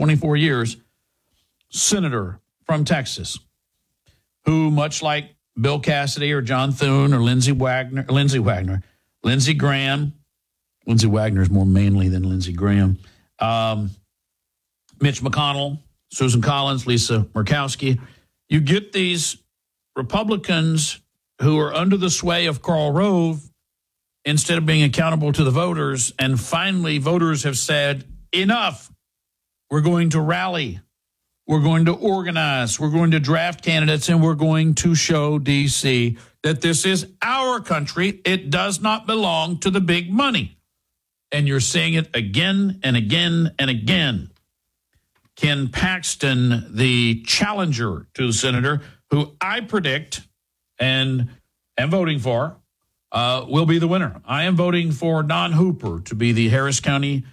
24 years, senator from Texas, who, much like Bill Cassidy or John Thune or Lindsey Graham, Lindsey Wagner is more manly than Lindsey Graham, Mitch McConnell, Susan Collins, Lisa Murkowski. You get these Republicans who are under the sway of Karl Rove instead of being accountable to the voters. And finally, voters have said, enough. We're going to rally. We're going to organize. We're going to draft candidates, and we're going to show D.C. that this is our country. It does not belong to the big money. And you're seeing it again and again and again. Ken Paxton, the challenger to the senator, who I predict and am voting for, will be the winner. I am voting for Don Hooper to be the Harris County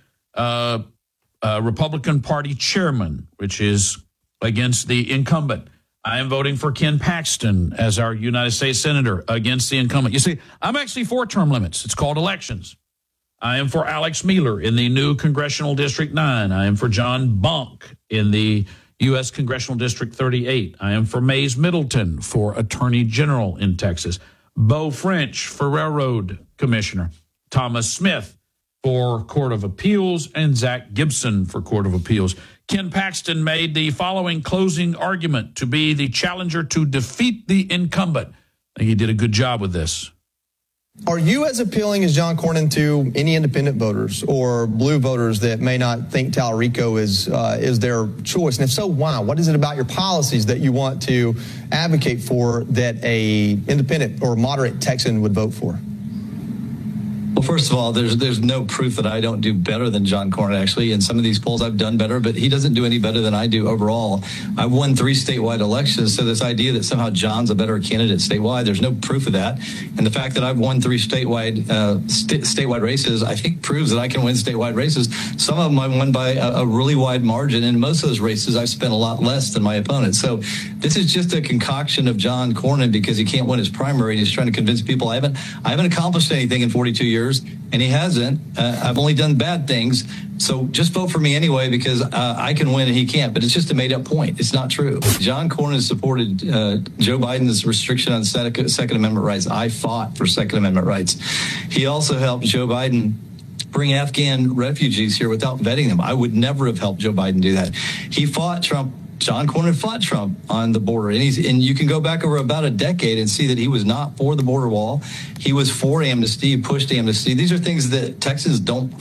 Republican Party chairman, which is against the incumbent. I am voting for Ken Paxton as our United States Senator against the incumbent. You see, I'm actually for term limits. It's called elections. I am for Alex Mueller in the new Congressional District 9. I am for John Bonk in the U.S. Congressional District 38. I am for Mays Middleton for Attorney General in Texas. Beau French for Railroad Commissioner. Thomas Smith for Court of Appeals. And Zach Gibson for Court of Appeals. Ken Paxton made the following closing argument to be the challenger to defeat the incumbent. I think he did a good job with this. Are you as appealing as John Cornyn to any independent voters or blue voters that may not think Tallarico is their choice? And if so, why? What is it about your policies that you want to advocate for that a independent or moderate Texan would vote for? Well, first of all, there's no proof that I don't do better than John Cornyn, actually. In some of these polls, I've done better, but he doesn't do any better than I do overall. I've won 3 statewide elections, so this idea that somehow John's a better candidate statewide, there's no proof of that. And the fact that I've won 3 statewide races, I think proves that I can win statewide races. Some of them I won by a really wide margin, and most of those races I've spent a lot less than my opponent. So this is just a concoction of John Cornyn because he can't win his primary, and he's trying to convince people I haven't accomplished anything in 42 years. And he hasn't. I've only done bad things. So just vote for me anyway because I can win and he can't. But it's just a made-up point. It's not true. John Cornyn supported Joe Biden's restriction on Second Amendment rights. I fought for Second Amendment rights. He also helped Joe Biden bring Afghan refugees here without vetting them. I would never have helped Joe Biden do that. He fought Trump. John Cornyn fought Trump on the border, and you can go back over about a decade and see that he was not for the border wall. He was for amnesty, pushed amnesty. These are things that Texans don't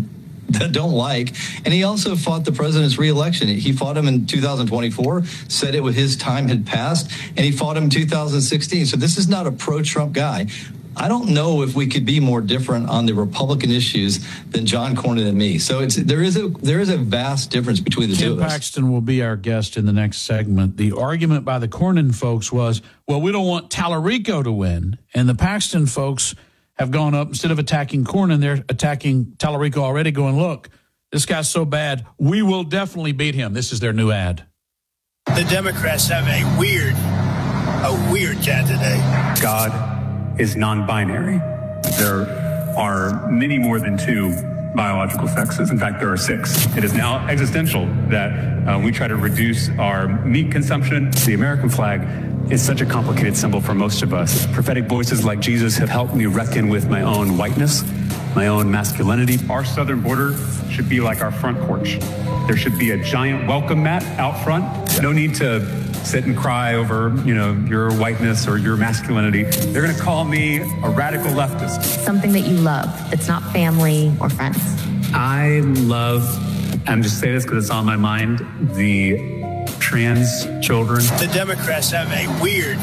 like. And he also fought the president's reelection. He fought him in 2024, said his time had passed, and he fought him in 2016. So this is not a pro-Trump guy. I don't know if we could be more different on the Republican issues than John Cornyn and me. So there is a vast difference between the two of us. Ken Paxton will be our guest in the next segment. The argument by the Cornyn folks was, well, we don't want Tallarico to win. And the Paxton folks have gone up, instead of attacking Cornyn, they're attacking Tallarico already, going, look, this guy's so bad, we will definitely beat him. This is their new ad. The Democrats have a weird candidate. God is non-binary. There are many more than 2 biological sexes. In fact, there are 6. It is now existential that we try to reduce our meat consumption. The American flag is such a complicated symbol for most of us. Prophetic voices like Jesus have helped me reckon with my own whiteness, my own masculinity. Our southern border should be like our front porch. There should be a giant welcome mat out front. No need to sit and cry over, your whiteness or your masculinity. They're going to call me a radical leftist. Something that you love that's not family or friends. I love, I'm just saying this because it's on my mind, the trans children. The Democrats have a weird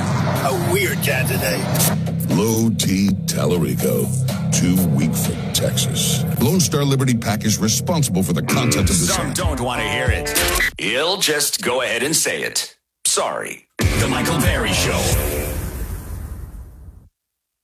candidate. Low T Tallarico, too weak for Texas. Lone Star Liberty PAC is responsible for the content of this. Some don't want to hear it. He'll just go ahead and say it. Sorry. The Michael Berry Show.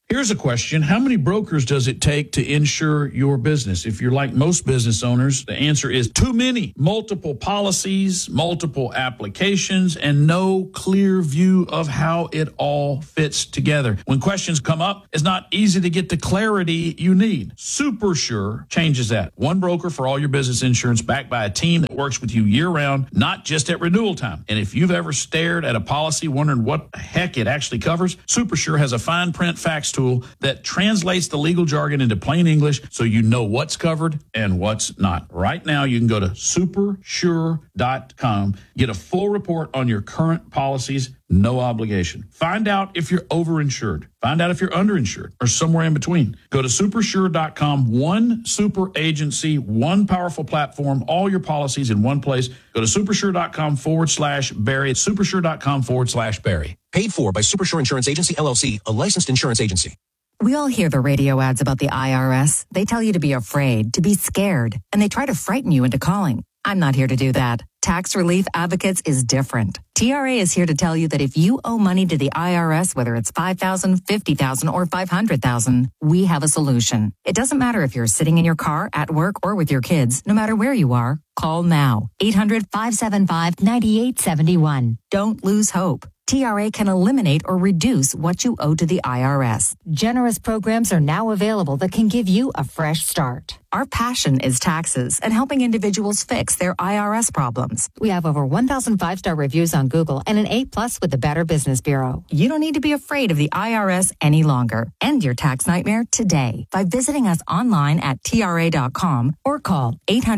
Here's a question. How many brokers does it take to insure your business? If you're like most business owners, the answer is too many. Multiple policies, multiple applications, and no clear view of how it all fits together. When questions come up, it's not easy to get the clarity you need. SuperSure changes that. One broker for all your business insurance, backed by a team that works with you year-round, not just at renewal time. And if you've ever stared at a policy wondering what the heck it actually covers, SuperSure has a fine print facts tool that translates the legal jargon into plain English so you know what's covered and what's not. Right now, you can go to supersure.com, get a full report on your current policies, no obligation. Find out if you're overinsured. Find out if you're underinsured or somewhere in between. Go to supersure.com, one super agency, one powerful platform, all your policies in one place. Go to supersure.com/Barry. It's supersure.com/Barry. Paid for by Supersure Insurance Agency, LLC, a licensed insurance agency. We all hear the radio ads about the IRS. They tell you to be afraid, to be scared, and they try to frighten you into calling. I'm not here to do that. Tax Relief Advocates is different. TRA is here to tell you that if you owe money to the IRS, whether it's $5,000, $50,000, or $500,000, we have a solution. It doesn't matter if you're sitting in your car, at work, or with your kids. No matter where you are, call now. 800-575-9871. Don't lose hope. TRA can eliminate or reduce what you owe to the IRS. Generous programs are now available that can give you a fresh start. Our passion is taxes and helping individuals fix their IRS problems. We have over 1,000 5-star reviews on Google and an A+ with the Better Business Bureau. You don't need to be afraid of the IRS any longer. End your tax nightmare today by visiting us online at TRA.com or call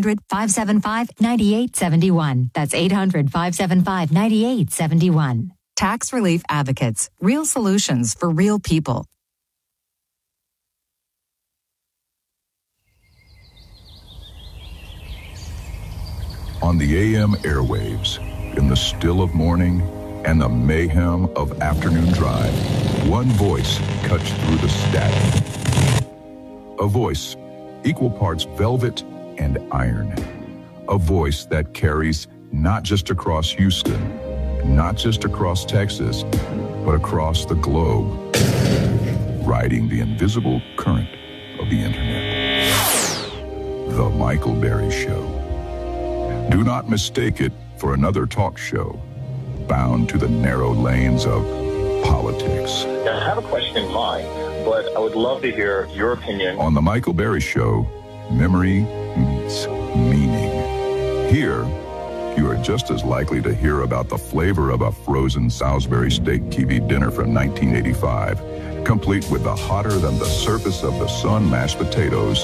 800-575-9871. That's 800-575-9871. Tax Relief Advocates, real solutions for real people. On the AM airwaves, in the still of morning and the mayhem of afternoon drive, one voice cuts through the static. A voice, equal parts velvet and iron. A voice that carries not just across Houston, not just across Texas, but across the globe, riding the invisible current of the internet. The Michael Berry Show. Do not mistake it for another talk show bound to the narrow lanes of politics. I have a question in mind, but I would love to hear your opinion. On The Michael Berry Show, memory meets meaning. Here, you are just as likely to hear about the flavor of a frozen Salisbury steak TV dinner from 1985, complete with the hotter than the surface of the sun mashed potatoes,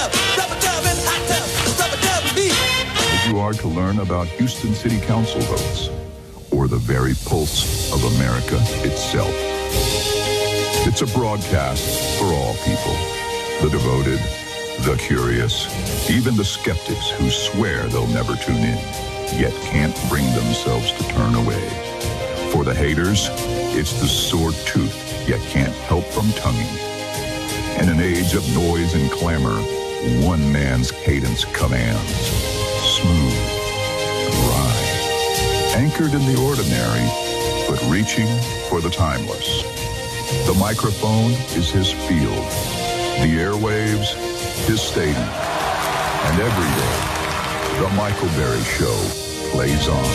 as you are to learn about Houston City Council votes, or the very pulse of America itself. It's a broadcast for all people, the devoted, the curious, even the skeptics who swear they'll never tune in, yet can't bring themselves to turn away. For the haters, it's the sore tooth, yet can't help from tonguing. In an age of noise and clamor, one man's cadence commands. Smooth, dry, anchored in the ordinary, but reaching for the timeless. The microphone is his field, the airwaves, his stadium. And every day, The Michael Berry Show plays on.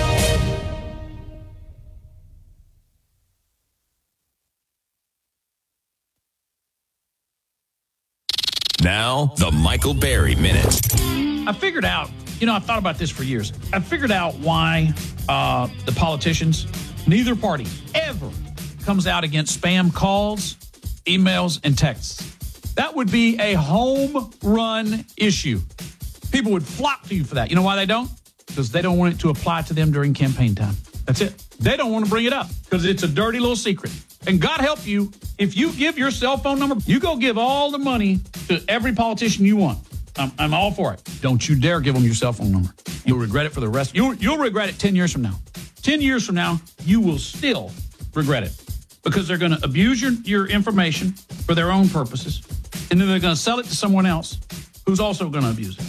Now, the Michael Berry Minute. I figured out, I've thought about this for years. I figured out why the politicians, neither party ever comes out against spam calls, emails, and texts. That would be a home run issue. People would flock to you for that. You know why they don't? Because they don't want it to apply to them during campaign time. That's it. They don't want to bring it up because it's a dirty little secret. And God help you, if you give your cell phone number, you go give all the money to every politician you want. I'm all for it. Don't you dare give them your cell phone number. You'll regret it for the rest. You'll regret it 10 years from now. 10 years from now, you will still regret it because they're going to abuse your information for their own purposes, and then they're going to sell it to someone else who's also going to abuse it.